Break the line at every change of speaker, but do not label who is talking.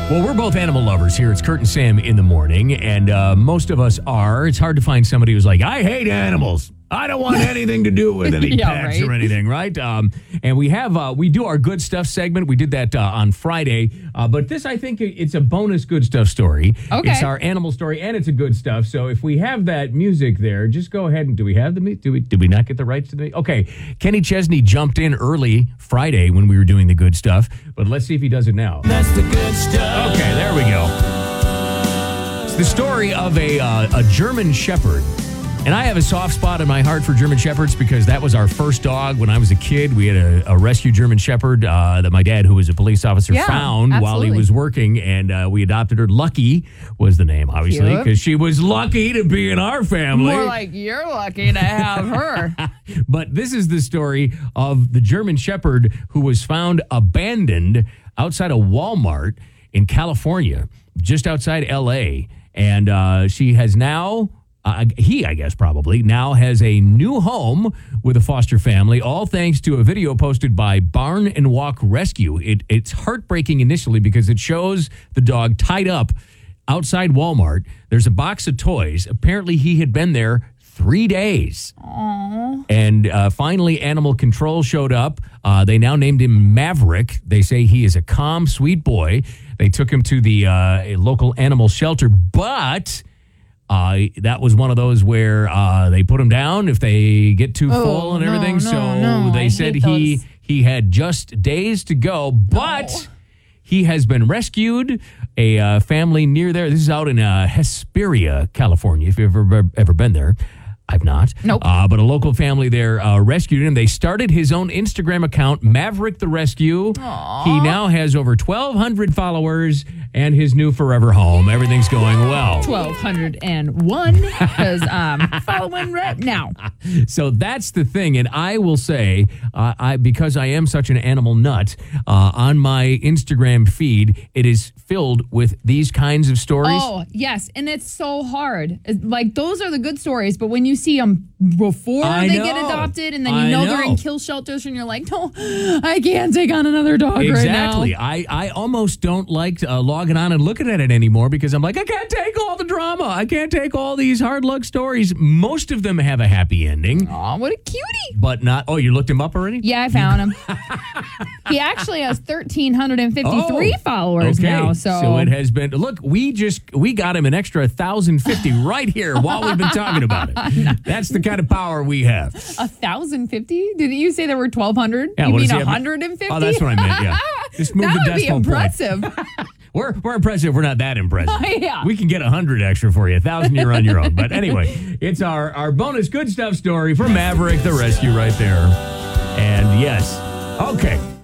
Well, we're both animal lovers here. It's Kurt and Sam in the morning, and most of us are. It's hard to find somebody who's like, I hate animals. I don't want anything to do with any pets or anything, right? And we do our good stuff segment. We did that on Friday. But this, I think, it's a bonus good stuff story.
Okay.
It's our animal story, and it's a good stuff. So if we have that music there, just go ahead and do we have the music? Did we not get the rights to the Okay. Kenny Chesney jumped in early Friday when we were doing the good stuff. But let's see if he does it now.
That's the good stuff.
Okay, there we go. It's the story of a German Shepherd. And I have a soft spot in my heart for German Shepherds because that was our first dog when I was a kid. We had a rescue German Shepherd that my dad, who was a police officer, found while he was working, and we adopted her. Lucky was the name, obviously, because she was lucky to be in our family.
More like you're lucky to have her.
But this is the story of the German Shepherd who was found abandoned outside a Walmart in California, just outside L.A., and she has now... he, I guess, probably now has a new home with a foster family, all thanks to a video posted by Barn and Walk Rescue. It's heartbreaking initially because it shows the dog tied up outside Walmart. There's a box of toys. Apparently, he had been there 3 days.
Aww.
And finally, animal control showed up. They now named him Maverick. They say he is a calm, sweet boy. They took him to the local animal shelter, but... that was one of those where they put him down if they get too full and everything. They said he had just days to go, but he has been rescued. A family near there. This is out in Hesperia, California, if you've ever been there. I've not.
Nope.
But a local family there rescued him. They started his own Instagram account, Maverick the Rescue.
Aww.
He now has over 1,200 followers and his new forever home. Everything's going well.
1,201 because I'm following right now.
So that's the thing. And I will say, because I am such an animal nut, on my Instagram feed, it is filled with these kinds of stories.
Oh, yes. And it's so hard. Like, those are the good stories. But when you see them before they get adopted and then you know they're in kill shelters and you're like, no, I can't take on another dog right now.
Exactly. I almost don't like logging on and looking at it anymore because I'm like, I can't take all the drama. I can't take all these hard luck stories. Most of them have a happy ending.
Aw, what a cutie.
But not, you looked him up already?
Yeah, I found him. He actually has 1,353 followers now.
So it has been, look, we got him an extra 1,050 right here while we've been talking about it. That's the kind of power we have.
1,050? Did you say there were 1,200?
Yeah,
you mean 150?
Oh, that's what I meant, yeah. Just move the decimal point.
That would be impressive.
We're impressive. We're not that impressive.
Yeah.
We can get 100 extra for you. 1,000 you're on your own. But anyway, it's our bonus good stuff story for Maverick the Rescue right there. And yes, okay.